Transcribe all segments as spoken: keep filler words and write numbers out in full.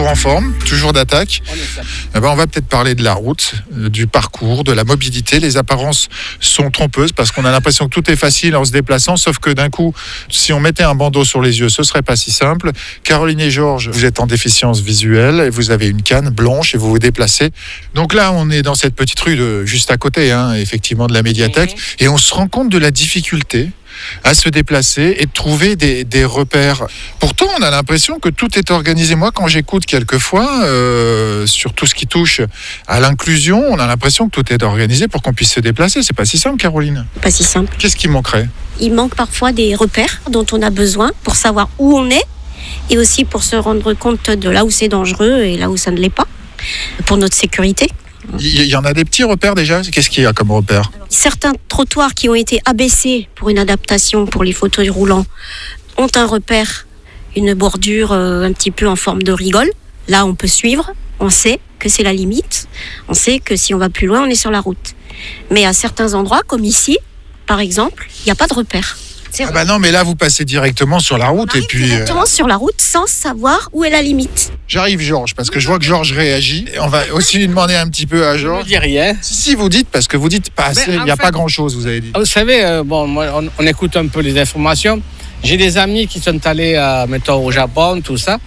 en forme, toujours d'attaque. Eh ben, on va peut-être parler de la route, du parcours, de la mobilité. Les apparences sont trompeuses parce qu'on a l'impression que tout est facile en se déplaçant, sauf que d'un coup, si on mettait un bandeau sur les yeux, ce serait pas si simple. Caroline et Georges, vous êtes en déficience visuelle, et vous avez une canne blanche et vous vous déplacez. Donc là, on est dans cette petite rue de, juste à côté, hein, effectivement, de la médiathèque, mmh. et on se rend compte de la difficulté à se déplacer et de trouver des, des repères. Pourtant, on a l'impression que tout est organisé. Moi, quand j'écoute quelquefois euh, sur tout ce qui touche à l'inclusion, on a l'impression que tout est organisé pour qu'on puisse se déplacer. C'est pas si simple, Caroline. Pas si simple. Qu'est-ce qui manquerait ? Il manque parfois des repères dont on a besoin pour savoir où on est et aussi pour se rendre compte de là où c'est dangereux et là où ça ne l'est pas, pour notre sécurité. Il y en a des petits repères déjà ? Qu'est-ce qu'il y a comme repères ? Certains trottoirs qui ont été abaissés pour une adaptation pour les fauteuils roulants ont un repère, une bordure un petit peu en forme de rigole. Là, on peut suivre, on sait que c'est la limite, on sait que si on va plus loin, on est sur la route. Mais à certains endroits, comme ici, par exemple, il n'y a pas de repère. Ah bah non, mais là, vous passez directement sur la route. On et puis directement euh... sur la route sans savoir où est la limite. J'arrive, Georges, parce que je vois que Georges réagit. Et on va aussi lui demander un petit peu à Georges. Je ne dis rien. Si, si, vous dites, parce que vous dites pas assez, il n'y a fait, pas grand-chose, vous avez dit. Vous savez, euh, bon, moi, on, on écoute un peu les informations. J'ai des amis qui sont allés, euh, mettons, au Japon, tout ça.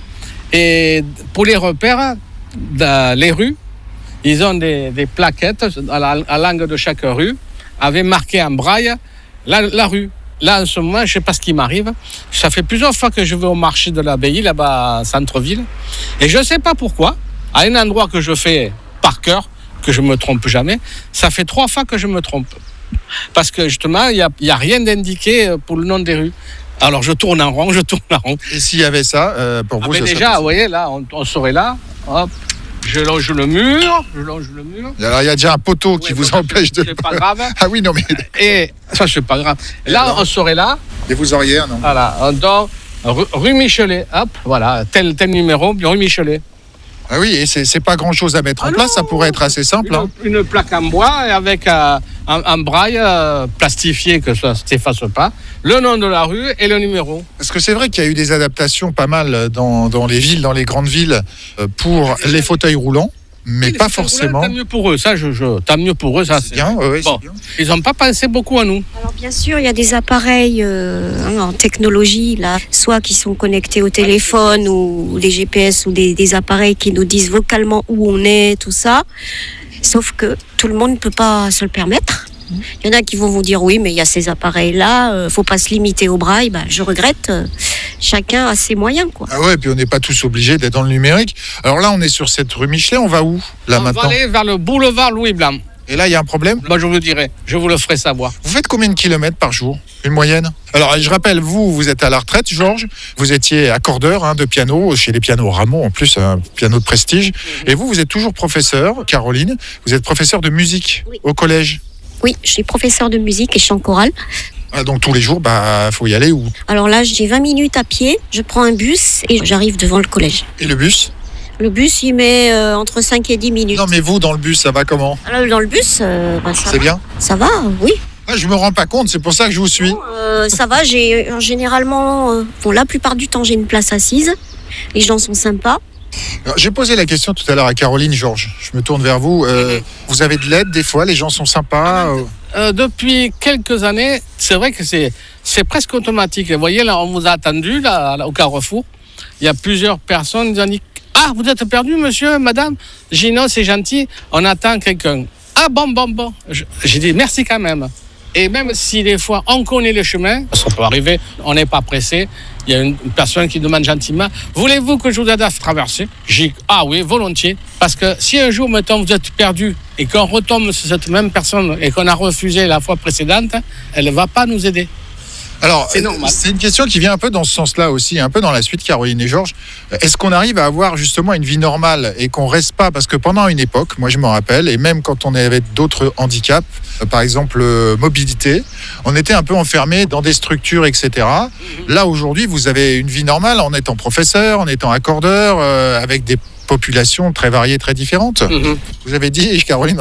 Et pour les repères, dans les rues, ils ont des, des plaquettes à, la, à l'angle de chaque rue, avec marqué en braille la, la rue. Là, en ce moment, je ne sais pas ce qui m'arrive. Ça fait plusieurs fois que je vais au marché de l'Abbaye, là-bas, centre-ville. Et je ne sais pas pourquoi, à un endroit que je fais par cœur, que je ne me trompe jamais, ça fait trois fois que je me trompe. Parce que justement, il n'y a, y a rien d'indiqué pour le nom des rues. Alors, je tourne en rond, je tourne en rond. Et s'il y avait ça, euh, pour ah vous, mais ça déjà, vous voyez, là, on, on serait là, hop. Je longe le mur, je longe le mur. Alors il y a déjà un poteau qui ouais, vous empêche de. C'est pas grave. Ah oui, non mais. Et ça, c'est pas grave. Là, alors, on serait là. Et vous auriez un, non ? Voilà, on dort rue, rue Michelet, hop, voilà, tel, tel numéro, rue Michelet. Ah oui, et c'est, c'est pas grand-chose à mettre en ah place, non, ça pourrait être assez simple. Une, hein. une plaque en bois avec euh, un, un braille euh, plastifié que ça ne s'efface pas, le nom de la rue et le numéro. Parce que c'est vrai qu'il y a eu des adaptations pas mal dans, dans les villes, dans les grandes villes, euh, pour les fauteuils roulants. Mais oui, pas forcément. Tant mieux pour eux, ça, je, je, tant mieux pour eux, ça. C'est, c'est bien, oui, bon, c'est bien. Ils n'ont pas pensé beaucoup à nous. Alors bien sûr, il y a des appareils euh, hein, en technologie, là, soit qui sont connectés au téléphone ou des G P S ou des, des appareils qui nous disent vocalement où on est, tout ça. Sauf que tout le monde ne peut pas se le permettre. Il y en a qui vont vous dire oui, mais il y a ces appareils-là, euh, faut pas se limiter au braille. Bah, je regrette. Euh, chacun a ses moyens, quoi. Ah ouais, puis on n'est pas tous obligés d'être dans le numérique. Alors là, on est sur cette rue Michelet, on va où là on maintenant ? On va aller vers le boulevard Louis Blanc. Et là, il y a un problème ? Moi, je vous le dirai, je vous le ferai savoir. Vous faites combien de kilomètres par jour ? Une moyenne ? Alors, je rappelle, vous, vous êtes à la retraite, Georges. Vous étiez accordeur hein, de piano, chez les pianos Ramon, en plus, un piano de prestige. Mmh. Et vous, vous êtes toujours professeur, Caroline. Vous êtes professeur de musique oui. au collège. Oui, je suis professeur de musique et chant choral. Ah, donc tous les jours, bah, faut y aller où ? Alors là, j'ai vingt minutes à pied, je prends un bus et j'arrive devant le collège. Et le bus ? Le bus, il met euh, entre cinq et dix minutes. Non, mais vous, dans le bus, ça va comment ? Alors, dans le bus, euh, bah, ça C'est va. bien ? Ça va, oui. Ah, je me rends pas compte, c'est pour ça que je vous suis. Non, euh, ça va, j'ai généralement, euh, bon, la plupart du temps, j'ai une place assise. Les gens sont sympas. Alors, j'ai posé la question tout à l'heure à Caroline, Georges. Je me tourne vers vous. Euh, mmh. Vous avez de l'aide des fois ? Les gens sont sympas euh... Euh, depuis quelques années, c'est vrai que c'est, c'est presque automatique. Vous voyez, là, on vous a attendu là, là, au Carrefour. Il y a plusieurs personnes qui ont dit « Ah, vous êtes perdu, monsieur, madame ?» J'ai dit « Non, c'est gentil, on attend quelqu'un. » « Ah, bon, bon, bon. » J'ai dit « Merci quand même. » Et même si des fois, on connaît le chemin, ça peut arriver, on n'est pas pressé. Il y a une personne qui demande gentiment « Voulez-vous que je vous aide à traverser ?» J'ai dit « Ah oui, volontiers. » Parce que si un jour, mettons, vous êtes perdu et qu'on retombe sur cette même personne et qu'on a refusé la fois précédente, elle ne va pas nous aider. Alors, c'est, c'est une question qui vient un peu dans ce sens-là aussi, un peu dans la suite, Caroline et Georges. Est-ce qu'on arrive à avoir justement une vie normale et qu'on reste pas, parce que pendant une époque, moi je m'en rappelle, et même quand on avait d'autres handicaps, euh, par exemple euh, mobilité, on était un peu enfermé dans des structures, et cetera. Mm-hmm. Là aujourd'hui, vous avez une vie normale en étant professeur, en étant accordeur, euh, avec des populations très variées, très différentes. Mm-hmm. Vous avez dit, Caroline,